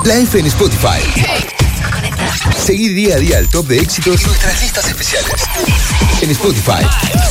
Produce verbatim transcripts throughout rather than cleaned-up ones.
La F en Spotify. Seguí día a día el top de éxitos y nuestras listas especiales. En Spotify.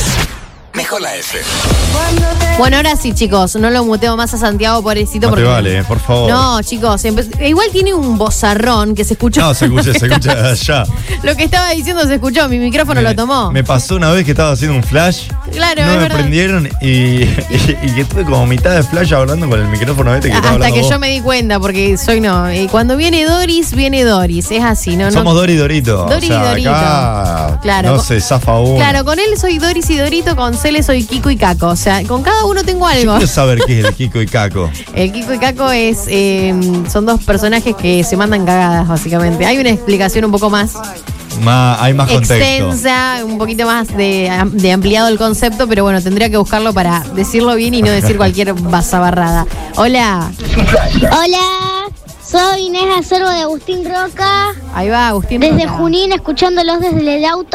Mejor la F. Bueno, ahora sí, chicos, no lo muteo más a Santiago, pobrecito. No porque te vale, por favor. No, chicos, empe- igual tiene un vozarrón que se escuchó. No, se escucha, se escucha allá. Lo que estaba diciendo se escuchó, mi micrófono me, lo tomó. Me pasó una vez que estaba haciendo un flash. Claro, no es me verdad. prendieron y, y, y que estuve como mitad de flash hablando con el micrófono este que estaba Hasta hablando que vos. yo me di cuenta, porque soy no. Y cuando viene Doris, viene Doris. Es así, ¿no? Somos no, Dori y Dorito. Dori o sea, y Dorito. Acá Claro, no con- se zafa uno. Claro, con él soy Doris y Dorito, con Cele soy Kiko y Caco. O sea, con cada uno tengo Yo algo. quiero saber qué es el Kiko y Caco. El Kiko y Caco es eh, son dos personajes que se mandan cagadas, básicamente. Hay una explicación un poco más Más, hay más contexto. extensa, un poquito más de, de ampliado el concepto, pero bueno, tendría que buscarlo para decirlo bien y no decir cualquier basabarrada. Hola. Hola, soy Inés Acervo de Agustín Roca, Ahí va, Agustín. desde Roca. Junín, escuchándolos desde el auto.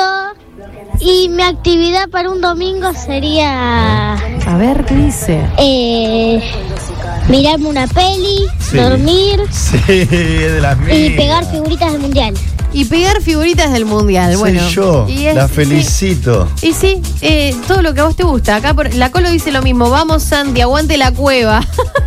Y mi actividad para un domingo sería A ver, ¿qué dice? eh, mirarme una peli, Sí. dormir Sí, es de las mías. y pegar figuritas del mundial. Y pegar figuritas del mundial. Soy Bueno, yo, y es- la felicito. Y sí, eh, todo lo que a vos te gusta. Acá por, la Colo dice lo mismo. Vamos, Santi, aguante la cueva.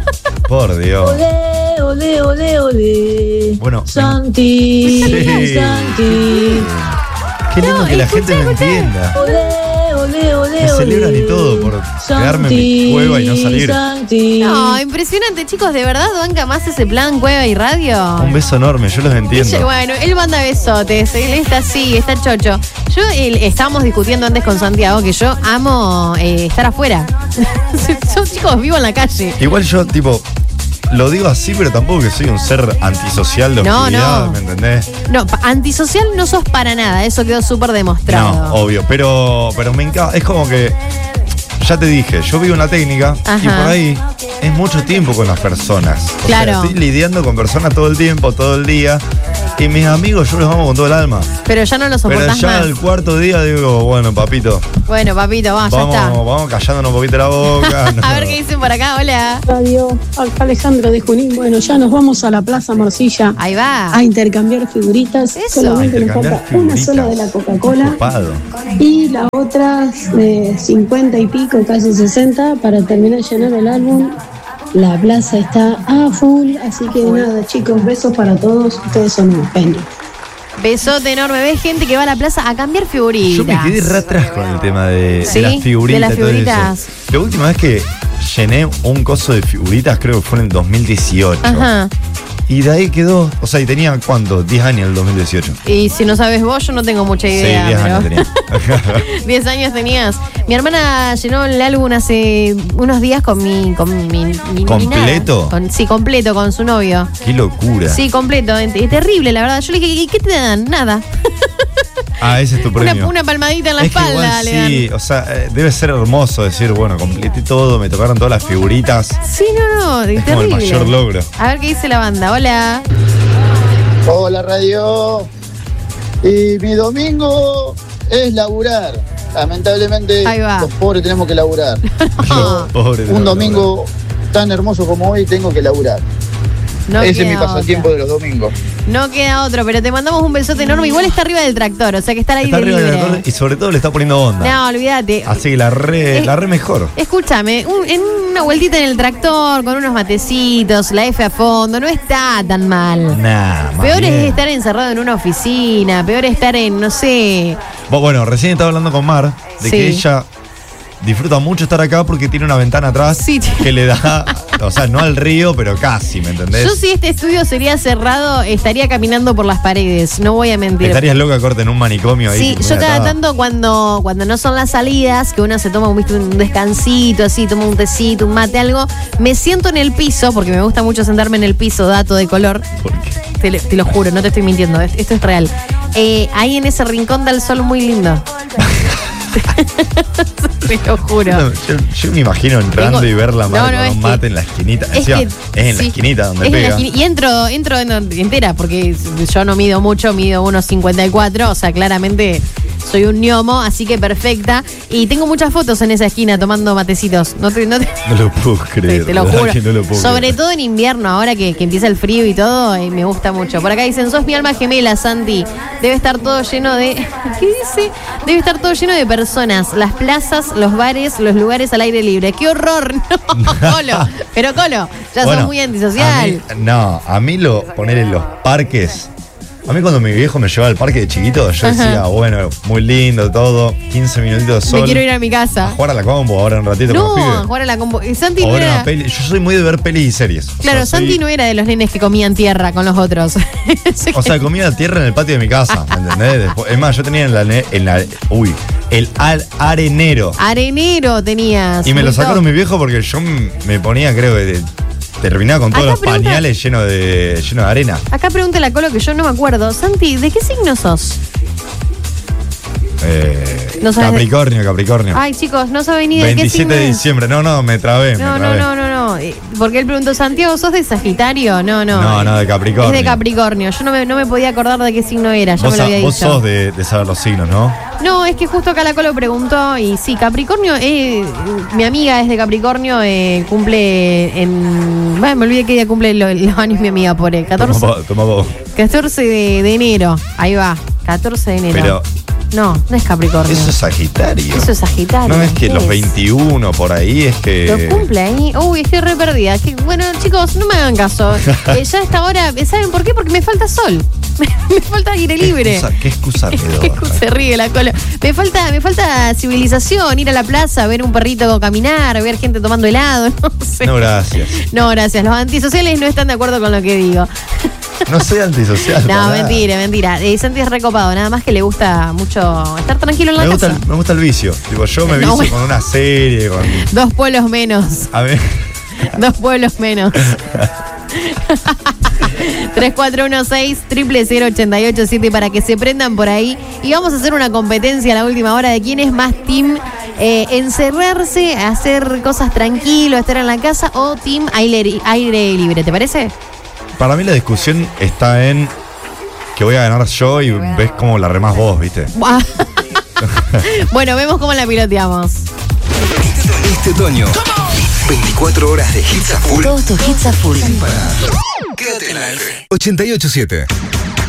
Por Dios. Ole, ole, ole, ole. Bueno, Santi, Sí. Santi. Qué lindo No, que la escuchá, gente me escuchá. entienda. Ole, ole, ole, Me celebran ole. y todo por quedarme en mi cueva y no salir. Santi. No, impresionante, chicos. ¿De verdad banca más ese plan cueva y radio? Un beso enorme, yo los Ella- entiendo. Bueno, él manda besotes, él está así, está chocho. Yo él, estábamos discutiendo antes con Santiago que yo amo eh, estar afuera. Son chicos, vivo en la calle. Igual yo, tipo, lo digo así, pero tampoco que soy un ser antisocial de No, oscuridad, no. ¿me entendés? No, pa- antisocial no sos para nada, eso quedó súper demostrado. No, obvio, pero, pero me encanta, es como que, ya te dije, yo vivo en la técnica y Ajá. por ahí es mucho tiempo con las personas. O Claro. sea, estoy lidiando con personas todo el tiempo, todo el día, y mis amigos yo los amo con todo el alma. Pero ya no lo Pero soportás ya más. al cuarto día digo, bueno, papito, Bueno, papito, vamos, vamos, ya está. vamos callándonos un poquito la boca. no. A ver qué dicen por acá, hola. Radio, acá Alejandro de Junín. Bueno, ya nos vamos a la Plaza Morcilla Ahí va. a intercambiar figuritas. Eso. Solamente nos Intercambiar falta una figuritas. sola de la Coca-Cola Copado. y la otra de cincuenta y pico, casi sesenta, para terminar de llenar el álbum. La plaza está a full, así que nada, chicos, besos para todos. Ustedes son unos genios. Besote enorme. ¿Ves gente que va a la plaza a cambiar figuritas? Yo me quedé re atrás con el tema de, Sí, de las figuritas. de las y todo eso. figuritas. La última vez que llené un coso de figuritas, creo que fue en el dos mil dieciocho. Ajá. Y de ahí quedó, o sea, y tenía ¿cuánto? diez años en el dos mil dieciocho. Y si no sabes vos, yo no tengo mucha idea. sí, diez pero- años tenía. diez años tenías. Mi hermana llenó el álbum hace unos días con mi. Con mi, mi- ¿Completo? mi nada. Con- sí, completo, con su novio. Qué locura. Sí, completo. Es terrible, la verdad. Yo le dije, ¿y qué te dan? Nada. Ah, ese es tu Una, premio. una palmadita en la es que espalda igual le dan. sí, o sea, eh, debe ser hermoso decir, bueno, completé todo, me tocaron todas las figuritas. Sí, no, no, Es terrible. como el mayor logro. A ver qué dice la banda. Hola. Hola radio. Y mi domingo es laburar. Lamentablemente Ahí va. los pobres tenemos que laburar. No, Pobre de Un la domingo tan hermoso como hoy tengo que laburar. no Ese es queda mi pasatiempo otra. de los domingos. No queda otro, pero te mandamos un besote enorme. Igual está arriba del tractor, o sea que está al Está aire arriba de la libre. torre y sobre todo le está poniendo onda. No, olvídate. Así que la re, Eh, la re mejor. Escúchame, un- en una vueltita en el tractor con unos matecitos, la F a fondo, no está tan mal. Nah, más Peor bien. es estar encerrado en una oficina, peor es estar en, no sé. Bo- Bueno, recién estaba hablando con Mar de Sí. que ella disfruta mucho estar acá porque tiene una ventana atrás Sí. que le da, o sea, no al río, pero casi, ¿me entendés? Yo si este estudio sería cerrado, estaría caminando por las paredes, no voy a mentir. Estarías loca, corte, en un manicomio ahí. Sí, muy yo cada atada. tanto cuando, cuando no son las salidas, que uno se toma ¿viste? un descansito, así, toma un tecito, un mate, algo, me siento en el piso, porque me gusta mucho sentarme en el piso, dato de color, ¿Por qué? te, lo- te lo juro, no te estoy mintiendo, es- esto es real. Eh, ahí en ese rincón da el sol muy lindo. Te lo juro. Yo, yo- yo me imagino entrando Tengo- y ver la No, Mar no, con es un que- mate en la esquinita. Es, Encima, que, es en la sí, esquinita donde es en la pega. esquina- y entro, entro en- entera, porque yo no mido mucho, mido unos cincuenta y cuatro, o sea, claramente soy un ñomo, así que perfecta. Y tengo muchas fotos en esa esquina tomando matecitos. No te, no te, No lo puedo creer. te, te lo ¿verdad juro. que no lo puedo Sobre creer? todo en invierno, ahora que, que empieza el frío y todo, eh, me gusta mucho. Por acá dicen, sos mi alma gemela, Santi. Debe estar todo lleno de... ¿Qué dice? Debe estar todo lleno de personas. Las plazas, los bares, los lugares al aire libre. ¡Qué horror! No, Colo. Pero Colo, ya Bueno, sos muy antisocial. a mí- no, a mí lo poner en los parques. A mí cuando mi viejo me llevaba al parque de chiquito, yo Ajá. decía, bueno, muy lindo todo, quince minutitos de sol. Me quiero ir a mi a casa. jugar a la combo ahora un ratito No, con los a pibes. jugar a la combo. Y Santi O no ver era... una peli. Yo soy muy de ver pelis y series. O Claro, sea, soy- Santi no era de los nenes que comían tierra con los otros. O sea, comía tierra en el patio de mi casa, ¿me entendés? Después- es más, yo tenía en la, ne- en la uy, el al- arenero. Arenero tenías. Y me lo muy sacaron top. mi viejo porque yo m- me ponía, creo que de- terminaba con todos Acá los pregunta- pañales llenos de, llenos de arena. Acá pregunta la Colo que yo no me acuerdo. Santi, ¿de qué signo sos? Eh, No sabes de- Capricornio, Capricornio. Ay, chicos, no sabe ni de qué signo veintisiete de es. diciembre. No, no, me trabé, No, me no, trabé. no, no, no. Eh, Porque él preguntó, Santiago, ¿sos de Sagitario? No, no. No, no, de Capricornio. Es de Capricornio. Yo no me, no me podía acordar de qué signo era, ya Vos, me lo sa- había vos dicho. sos de, de saber los signos, ¿no? No, es que justo acá la Colo preguntó y sí, Capricornio, eh, mi amiga es de Capricornio, eh, cumple en... Bueno, me olvidé qué día cumple lo- los años mi amiga, por el Toma catorce, vos, toma vos. catorce de, de enero. Ahí va, catorce de enero. Pero No, no es Capricornio. eso es Sagitario. Eso es Sagitario. No es que ¿qué los es? veintiuno por ahí es que. Lo cumple ahí. Uy, estoy re perdida. Que, bueno, chicos, no me hagan caso. Eh, ya a esta hora, ¿saben por qué? Porque me falta sol. me falta aire libre. excusa- ¿Qué excusa pedorra? Se ríe la cola. Me falta, me falta civilización, ir a la plaza, ver un perrito caminar, ver gente tomando helado, no sé. No, gracias. No, gracias. Los antisociales no están de acuerdo con lo que digo. No soy antisocial. No, para nada. mentira, mentira. Eh, Santi es recopado, nada más que le gusta mucho estar tranquilo en la Me gusta, casa. el, me gusta el vicio. Tipo, yo me No, vicio bueno. con una serie, con. Dos pueblos menos. A ver. Dos pueblos menos. tres cuatro uno seis, cero cero cero, ocho ocho siete para que se prendan por ahí. Y vamos a hacer una competencia a la última hora de quién es más team eh, encerrarse, hacer cosas tranquilo, estar en la casa o team aire, aire libre. ¿Te parece? Para mí la discusión está en que voy a ganar yo y ves cómo la remás vos, ¿viste? Bueno, vemos cómo la piloteamos. Este otoño, veinticuatro horas de hits a full. Todos tus hits a full. Quédate en la F. ochenta y ocho siete.